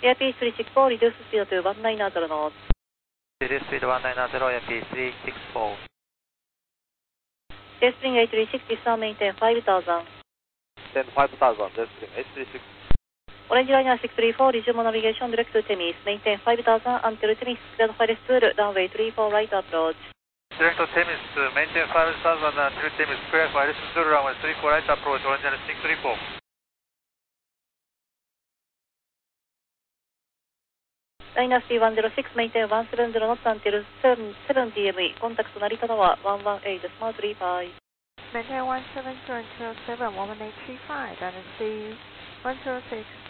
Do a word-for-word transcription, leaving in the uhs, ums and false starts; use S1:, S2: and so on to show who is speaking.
S1: Airspeed three six four, reduce speed to one nine zero knots.
S2: Reduce speed one nine zero, Airspeed three six four.
S1: Jetstream A three six, descend maintain five thousand.
S3: Then five thousand, Jetstream A three six.
S1: Orange Liner six three four, resume navigation direct to Temis, maintain five thousand until Temis, cleared for school, runway three four right approach.
S2: Direct to Temis, maintain five thousand until Temis, cleared for school, runway three four right approach, Orange Liner six three four.
S1: Liner C one zero six, maintain one seven zero knots until seven D M E, contact Narita Tower one one eight, smart three five.
S4: Maintain one seven zero until seven one one eight three five, and C one zero six.